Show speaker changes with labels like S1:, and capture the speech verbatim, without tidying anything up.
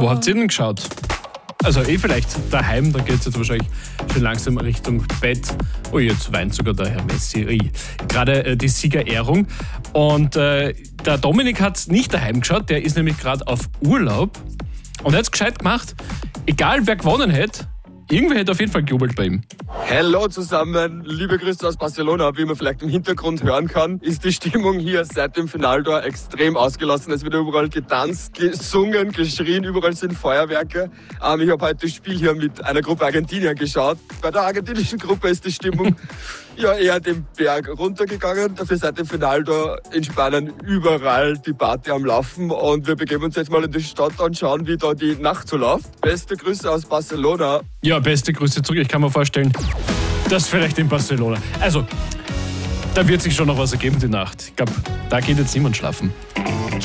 S1: Wo habt ihr denn geschaut? Also eh vielleicht daheim, da geht es jetzt wahrscheinlich schon langsam Richtung Bett. Oh, jetzt weint sogar der Herr Messi. Ui. Gerade äh, die Siegerehrung. Und äh, der Dominik hat nicht daheim geschaut, der ist nämlich gerade auf Urlaub. Und er hat es gescheit gemacht, egal wer gewonnen hätte, irgendwer hätte auf jeden Fall gejubelt bei ihm.
S2: Hallo zusammen, liebe Grüße aus Barcelona. Wie man vielleicht im Hintergrund hören kann, ist die Stimmung hier seit dem Finaltor extrem ausgelassen. Es wird überall getanzt, gesungen, geschrien, überall sind Feuerwerke. Ähm, ich habe heute das Spiel hier mit einer Gruppe Argentinier geschaut. Bei der argentinischen Gruppe ist die Stimmung ja eher den Berg runtergegangen. Dafür seit dem Finaltor in Spanien überall die Party am Laufen. Und wir begeben uns jetzt mal in die Stadt und schauen, wie da die Nacht so läuft. Beste Grüße aus Barcelona.
S1: Ja, beste Grüße zurück. Ich kann mir vorstellen, das vielleicht in Barcelona. Also, da wird sich schon noch was ergeben die Nacht. Ich glaube, da geht jetzt niemand schlafen.